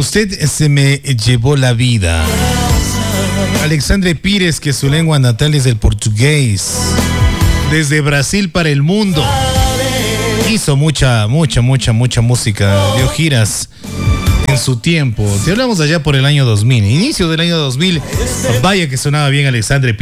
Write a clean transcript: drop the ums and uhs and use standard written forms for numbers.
Usted se me llevó la vida. Alexandre Pires, que su lengua natal es el portugués. Desde Brasil para el mundo. Hizo mucha música. Dio giras en su tiempo. Te hablamos allá por el año 2000. Inicio del año 2000. Vaya que sonaba bien Alexandre Pires.